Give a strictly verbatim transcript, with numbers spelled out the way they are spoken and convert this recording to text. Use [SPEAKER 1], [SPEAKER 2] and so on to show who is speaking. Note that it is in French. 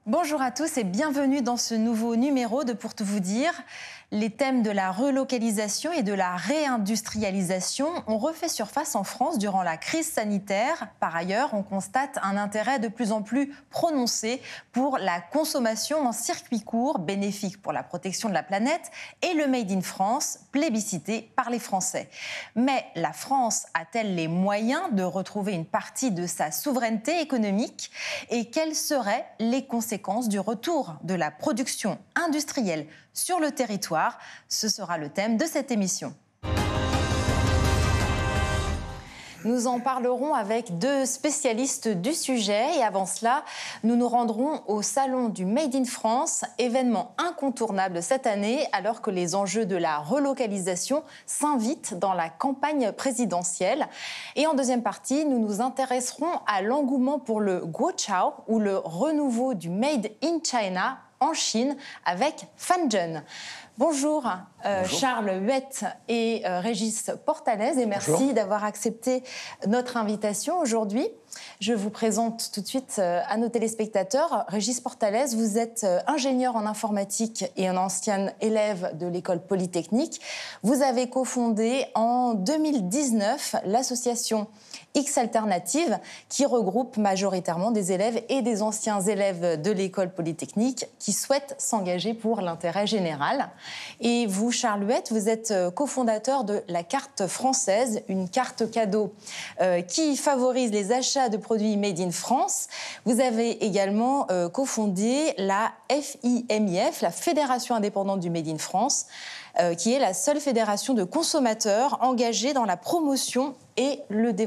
[SPEAKER 1] Bonjour à tous et bienvenue dans ce nouveau numéro de Pour tout vous dire. Les thèmes de la relocalisation et de la réindustrialisation ont refait surface en France durant la crise sanitaire. Par ailleurs, on constate un intérêt de plus en plus prononcé pour la consommation en circuit court, bénéfique pour la protection de la planète, et le Made in France, plébiscité par les Français. Mais la France a-t-elle les moyens de retrouver une partie de sa souveraineté économique? Et quelles seraient les conséquences du retour de la production industrielle sur le territoire? Ce sera le thème de cette émission. Nous en parlerons avec deux spécialistes du sujet et avant cela, nous nous rendrons au Salon du Made in France, événement incontournable cette année alors que les enjeux de la relocalisation s'invitent dans la campagne présidentielle. Et en deuxième partie, nous nous intéresserons à l'engouement pour le Guoqiao ou le renouveau du Made in China en Chine avec Fanzhen. Bonjour, euh, Bonjour, Charles Huette et euh, Régis Portalez et merci d'avoir accepté notre invitation aujourd'hui. Je vous présente tout de suite euh, à nos téléspectateurs. Régis Portalez, vous êtes euh, ingénieur en informatique et un ancien élève de l'école polytechnique. Vous avez cofondé en deux mille dix-neuf l'association X Alternative qui regroupe majoritairement des élèves et des anciens élèves de l'école polytechnique qui souhaitent s'engager pour l'intérêt général. Et vous, Charles Huette, vous êtes cofondateur de la carte française, une carte cadeau euh, qui favorise les achats de produits made in France. Vous avez également euh, cofondé la F I M I F, la Fédération indépendante du Made in France, euh, qui est la seule fédération de consommateurs engagée dans la promotion et le développement